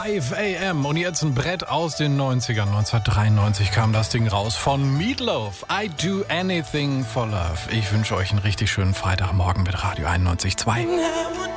5 AM. Und jetzt ein Brett aus den 90ern. 1993 kam das Ding raus von Meatloaf. I do anything for love. Ich wünsche euch einen richtig schönen Freitagmorgen mit Radio 91.2.